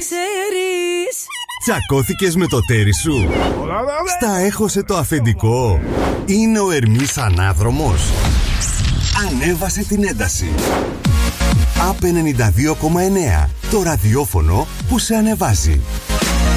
ξέρεις. Τσακώθηκες με το τέρι σου? Στα έχωσε το αφεντικό? Είναι ο Ερμής ανάδρομος? Ανέβασε την ένταση. ΑΠ 92,9. Το ραδιόφωνο που σε ανεβάζει.